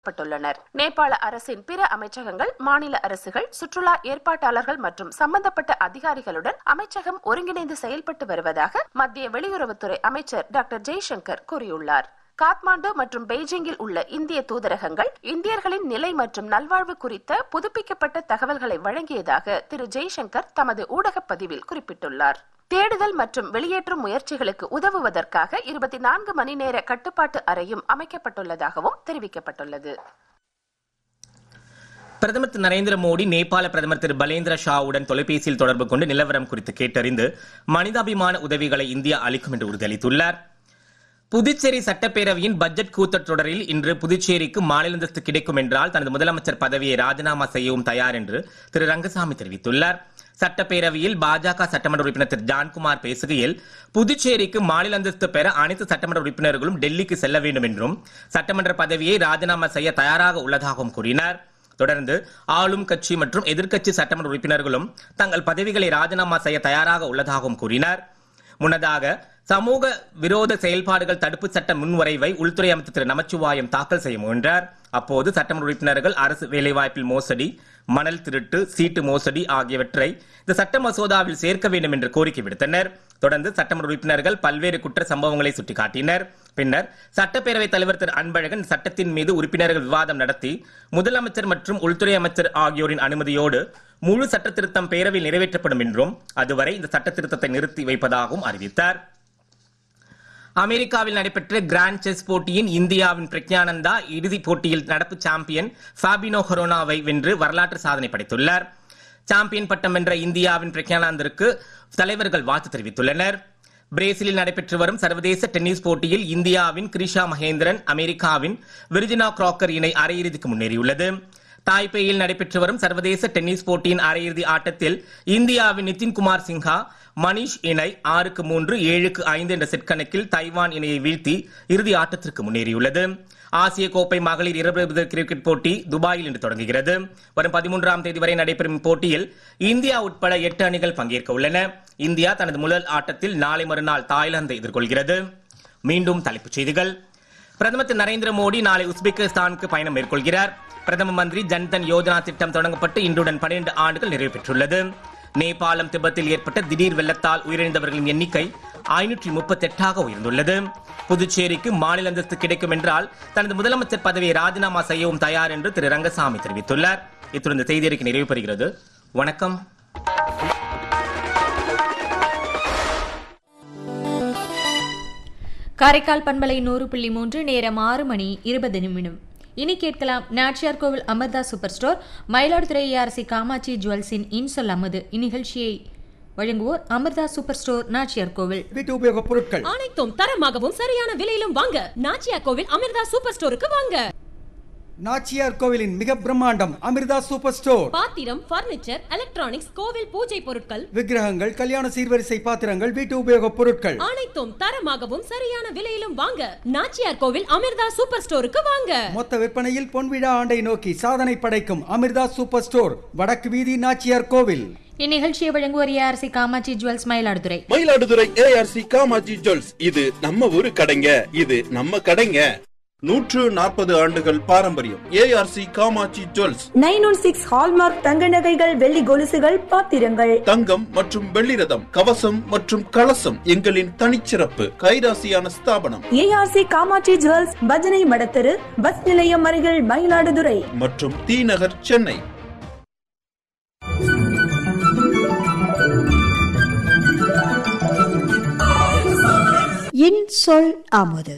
பட்டுள்ளனர். நேபாள அரசின் பிற அமைச்சகங்கள், மாநில அரசுகள், சுற்றுலா ஏற்பாட்டாளர்கள் மற்றும் சம்பந்தப்பட்ட அதிகாரிகளுடன் அமைச்சகம் ஒருங்கிணைந்து செயல்பட்டு வருவதாக மத்திய வெளியுறவுத்துறை அமைச்சர் டாக்டர் ஜெய்சங்கர் கூறியுள்ளார். காத்மாண்டு மற்றும் பெய்ஜிங்கில் உள்ள இந்திய தூதரகங்கள் இந்தியர்களின் நிலை மற்றும் நல்வாழ்வு குறித்த புதுப்பிக்கப்பட்ட தகவல்களை வழங்கியதாக திரு ஜெய்சங்கர் தமது ஊடக பதிவில் குறிப்பிட்டுள்ளார். தேடுதல் மற்றும் வெளியேற்றும் முயற்சிகளுக்கு உதவுவதற்காக 24 மணி நேர கட்டுப்பாட்டு அறையும் அமைக்கப்பட்டுள்ளதாகவும் தெரிவிக்கப்பட்டுள்ளது. பிரதமர் திரு நரேந்திர மோடி நேபாள பிரதமர் திரு பலேந்திர ஷாவுடன் தொலைபேசியில் தொடர்பு கொண்டு நிலவரம் குறித்து கேட்டறிந்து மனிதாபிமான உதவிகளை இந்தியா அளிக்கும் என்று உறுதியளித்துள்ளார். புதுச்சேரி சட்டப்பேரவையின் பட்ஜெட் கூட்டத்தொடரில் இன்று புதுச்சேரிக்கு மாநில அந்தஸ்து கிடைக்கும் என்றால் தனது முதலமைச்சர் பதவியை ராஜினாமா செய்யவும் தயார் என்று திரு ரங்கசாமி தெரிவித்துள்ளார். சட்டப்பேரவையில் பாஜக சட்டமன்ற உறுப்பினர் திரு ஜான்குமார் பேசுகையில், புதுச்சேரிக்கு மாநில அந்தஸ்து பெற அனைத்து சட்டமன்ற உறுப்பினர்களும் டெல்லிக்கு செல்ல வேண்டும் என்றும் சட்டமன்ற பதவியை ராஜினாமா செய்ய தயாராக உள்ளதாகவும் கூறினார். தொடர்ந்து ஆளும் கட்சி மற்றும் எதிர்க்கட்சி சட்டமன்ற உறுப்பினர்களும் தங்கள் பதவிகளை ராஜினாமா செய்ய தயாராக உள்ளதாகவும் கூறினார். முன்னதாக சமூக விரோத செயல்பாடுகள் தடுப்பு சட்ட முன்வரைவை உள்துறை அமைச்சர் திரு நமச்சிவாயம் தாக்கல் செய்ய முயன்றார். அப்போது சட்டமன்ற உறுப்பினர்கள் அரசு வேலைவாய்ப்பில் மோசடி, மணல் திருட்டு, சீட்டு மோசடி ஆகியவற்றை இந்த சட்ட மசோதாவில் சேர்க்க வேண்டும் என்று கோரிக்கை விடுத்தனர். தொடர்ந்து சட்டமன்ற உறுப்பினர்கள் பல்வேறு குற்ற சம்பவங்களை சுட்டிக்காட்டினர். பின்னர் சட்டப்பேரவைத் தலைவர் திரு அன்பழகன் சட்டத்தின் மீது உறுப்பினர்கள் விவாதம் நடத்தி முதலமைச்சர் மற்றும் உள்துறை அமைச்சர் ஆகியோரின் அனுமதியோடு முழு சட்ட திருத்தம் பேரவையில் நிறைவேற்றப்படும் என்றும் அதுவரை இந்த சட்ட திருத்தத்தை நிறுத்தி வைப்பதாகவும் அறிவித்தார். அமெரிக்காவில் நடைபெற்ற கிராண்ட் செஸ் போட்டியின் இந்தியாவின் பிரக்ஞானந்தா இறுதிப் போட்டியில் நடப்பு சாம்பியன் ஃபாபினோ கரோனாவை வென்று வரலாற்று சாதனை படைத்துள்ளார். சாம்பியன் பட்டம் வென்ற இந்தியாவின் பிரக்ஞானந்திற்கு தலைவர்கள் வாழ்த்து தெரிவித்துள்ளனர். பிரேசிலில் நடைபெற்று வரும் சர்வதேச டென்னிஸ் போட்டியில் இந்தியாவின் கிரிஷா மகேந்திரன் அமெரிக்காவின் விர்ஜினா கிராக்கர் இணை அரையிறுதிக்கு முன்னேறியுள்ளது. தாய்பேயில் நடைபெற்று வரும் சர்வதேச டென்னிஸ் போட்டியின் அரையிறுதி ஆட்டத்தில் இந்தியாவின் நிதின்குமார் சின்ஹா மணிஷ் இணை 6-3, 7-5 என்ற செட் கணக்கில் தைவான் இணையை வீழ்த்தி இறுதி ஆட்டத்திற்கு முன்னேறியுள்ளது. ஆசிய கோப்பை மகளிர் 20 கிரிக்கெட் போட்டி துபாயில் இன்று தொடங்குகிறது. வரும் 13ஆம் தேதி வரை நடைபெறும் போட்டியில் இந்தியா உட்பட 8 அணிகள் பங்கேற்க உள்ளன. இந்தியா தனது முதல் ஆட்டத்தில் நாளை மறுநாள் தாய்லாந்தை எதிர்கொள்கிறது. மீண்டும் தலைப்புச் செய்திகள். பிரதமர் திரு நரேந்திர மோடி நாளை உஸ்பெகிஸ்தானுக்கு பயணம் மேற்கொள்கிறார். பிரதம மந்திரி ஜன்தன் யோஜனா திட்டம் தொடங்கப்பட்டு இன்றுடன் 12 ஆண்டுகள் நிறைவு பெற்றுள்ளது. நேபாளம், திபெத்தில் ஏற்பட்ட திடீர் வெள்ளத்தால் உயிரிழந்தவர்களின் எண்ணிக்கை 538 உயர்ந்துள்ளது. புதுச்சேரிக்கு மாநில அந்தஸ்து கிடைக்கும் என்றால் தனது முதலமைச்சர் பதவியை ராஜினாமா செய்யவும் தயார் என்று திரு ரங்கசாமி தெரிவித்துள்ளார். இத்துடன் இந்த செய்தி அறிக்கை நிறைவு பெறுகிறது. வணக்கம். காரைக்கால் பண்பலை 100.3 நேரம் 6:20. இனி கேட்கலாம் நாச்சியார் கோவில் Amrita super store, Mayiladuthurai ARC Kamakshi ஜுவல்ஸின் இன்சொல் அமுது. இந்நிகழ்ச்சியை வழங்குவோர் அமிர்தா சூப்பர் ஸ்டோர், நாச்சியார் கோவில். வீட்டு உபயோக பொருட்கள் அனைத்தும் தரமாகவும் சரியான விலையிலும் வாங்க நாச்சியார் கோவில் அமிர்தா சூப்பர் ஸ்டோருக்கு வாங்க. நாச்சியார் கோவிலின் மிக பிரம்மாண்டம் அமிர்தா சூப்பர் ஸ்டோர். பாத்திரம், பர்னிச்சர், எலக்ட்ரானிக்ஸ், கோவில் பூஜை பொருட்கள், விக்கிரகங்கள், கல்யாண சீர்வரிசை பாத்திரங்கள், வீட்டு உபயோக பொருட்கள் அனைத்தும் தரமாகவும் சரியான விலையிலும் வாங்க நாச்சியார் கோவில் அமிர்தா சூப்பர் ஸ்டோருக்கு வாங்க. மொத்த விற்பனையில் பொன்விழா ஆண்டை நோக்கி சாதனை படைக்கும் அமிர்தா சூப்பர் ஸ்டோர், வடக்கு வீதி, நாச்சியார் கோவில். இந்நிகழ்ச்சியை வழங்குவோர் ARC Kamakshi jewels, Mayiladuthurai. Mayiladuthurai ARC Kamakshi jewels, இது நம்ம ஊரு கடைங்க, இது நம்ம கடைங்க. 140 ஆண்டுகள் பாரம்பரியம். ARC Kamakshi jewels. 916 ஹால்மார்க் தங்க நகைகள், வெள்ளி கொலுசுகள், பாத்திரங்கள், தங்கம் மற்றும் வெள்ளி ரதம், கவசம் மற்றும் கலசம் எங்களின் தனிச்சிறப்பு. கைராசியான ஸ்தாபனம் ஏஆர்சி காமாட்சி ஜுவல்ஸ், பஜனை மடத்தெரு, பஸ் நிலையம் அருகில், மயிலாடுதுறை மற்றும் தி நகர், சென்னை. இன்சொல் அமுது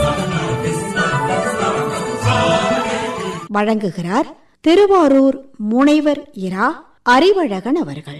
வழங்குகிறார் திருவாரூர் முனைவர் இரா அறிவழகன் அவர்கள்.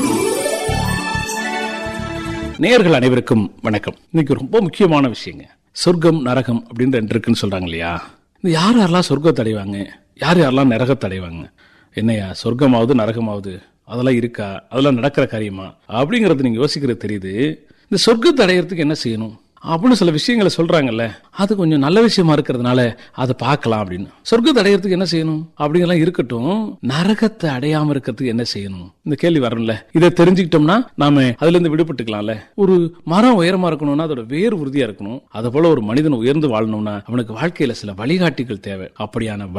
நேயர்கள் அனைவருக்கும் வணக்கம். இன்னைக்கு ரொம்ப முக்கியமான விஷயங்க, சொர்க்கம் நரகம் அப்படின்னு 2 இருக்குன்னு சொல்றாங்க இல்லையா? இந்த யாரெல்லாம் சொர்க்கத்தை அடைவாங்க, யாரெல்லாம் நரகத்தை அடைவாங்க? என்னையா சொர்க்கமாவது நரகமாவது அதெல்லாம் இருக்கா, அதெல்லாம் நடக்கிற காரியமா அப்படிங்கறது நீங்க யோசிக்கிறது தெரியுது. இந்த சொர்க்கத்தை அடையிறதுக்கு என்ன செய்யணும் அப்படின்னு சில விஷயங்களை சொல்றாங்கல்ல, அது கொஞ்சம் நல்ல விஷயமா இருக்கிறதுனால அதை பார்க்கலாம் அப்படின்னு. சொர்க்கத்தை அடையிறதுக்கு என்ன செய்யணும் அப்படிங்கலாம் இருக்கட்டும், நரகத்தை அடையாம இருக்கிறதுக்கு என்ன செய்யணும் இந்த கேள்வி வரணும்ல. இதை தெரிஞ்சுக்கிட்டோம்னா நாம அதுல இருந்து விடுபட்டுக்கலாம்ல. ஒரு மரம் உயரமா இருக்கணும்னா அதோட வேர் உறுதியா இருக்கணும். அது போல ஒரு மனிதன் உயர்ந்து வாழணும்னா அவனுக்கு வாழ்க்கையில சில வழிகாட்டிகள் தேவை. அப்படியான